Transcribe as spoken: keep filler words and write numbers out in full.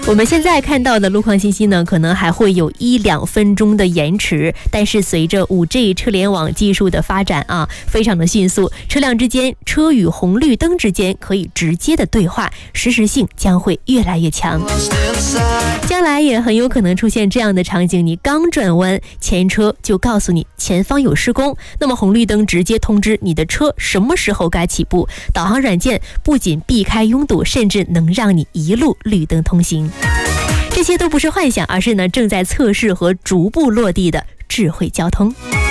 我们现在看到的路况信息呢，可能还会有一两分钟的延迟，但是随着 五 G 车联网技术的发展啊，非常的迅速，车辆之间、车与红绿灯之间可以直接的对话，实时性将会越来越强。将来也很有可能出现这样的场景，你刚转弯，前车就告诉你前方有施工，那么红绿灯直接通知你的车什么时候该起步。导航软件不仅避开拥堵，甚至能让你一路绿灯通行。这些都不是幻想，而是呢正在测试和逐步落地的智慧交通。